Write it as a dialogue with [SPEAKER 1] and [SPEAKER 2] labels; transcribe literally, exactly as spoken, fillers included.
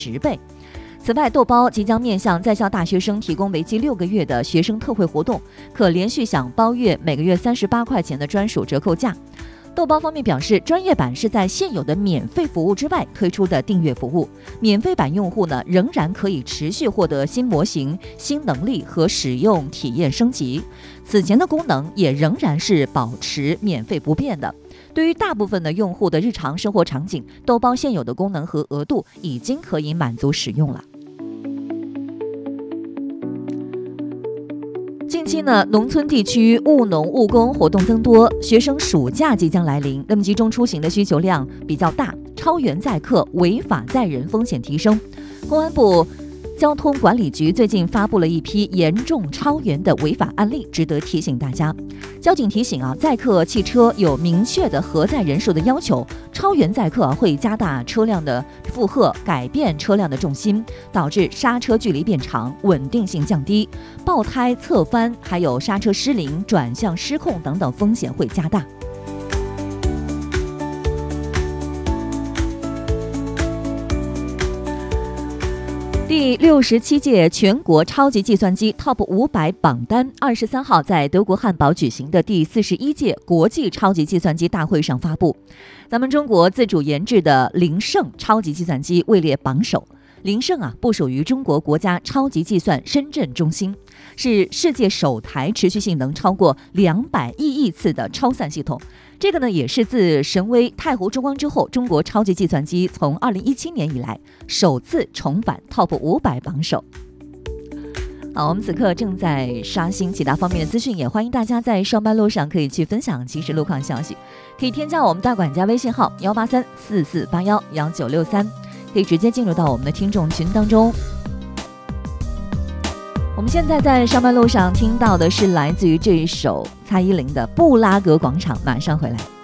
[SPEAKER 1] 十倍。此外，豆包即将面向在校大学生提供为期六个月的学生特惠活动，可连续享包月每个月三十八块钱的专属折扣价。豆包方面表示，专业版是在现有的免费服务之外推出的订阅服务，免费版用户呢仍然可以持续获得新模型、新能力和使用体验升级，此前的功能也仍然是保持免费不变的。对于大部分的用户的日常生活场景，豆包现有的功能和额度已经可以满足使用了。近期呢，农村地区务农务工活动增多，学生暑假即将来临，那么集中出行的需求量比较大，超员载客、违法载人风险提升。公安部交通管理局最近发布了一批严重超员的违法案例，值得提醒大家。交警提醒啊，载客汽车有明确的核载人数的要求，超员载客会加大车辆的负荷，改变车辆的重心，导致刹车距离变长，稳定性降低，爆胎、侧翻，还有刹车失灵、转向失控等等风险会加大。第六十七届全国超级计算机 Top 五百榜单二十三号在德国汉堡举行的第四十一届国际超级计算机大会上发布。咱们中国自主研制的灵盛超级计算机位列榜首。灵盛啊，部署于中国国家超级计算深圳中心，是世界首台持续性能超过两百亿亿次的超散系统。这个呢，也是自神威太湖之光之后，中国超级计算机从二零一七年以来首次重返 Top 五百榜首。好，我们此刻正在刷新其他方面的资讯，也欢迎大家在上班路上可以去分享即时路况消息，可以添加我们大管家微信号幺八三四四八幺幺九六三，可以直接进入到我们的听众群当中。我们现在在上班路上听到的是来自于这一首蔡依林的《布拉格广场》，马上回来。